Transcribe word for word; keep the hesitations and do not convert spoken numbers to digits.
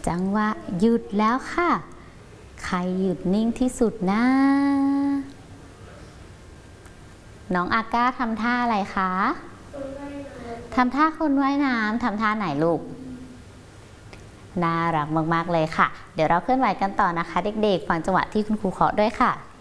จังหวะหยุดแล้วค่ะใครหยุดนิ่งที่สุดนะน้องอาก้าทำท่าอะไรคะทำท่าคนว่ายน้ำทำท่าไหนลูกน่ารักมากๆเลยค่ะเดี๋ยวเราเคลื่อนไหวกันต่อนะคะเด็กๆฟังจังหวะที่คุณครูเคาะด้วยค่ะ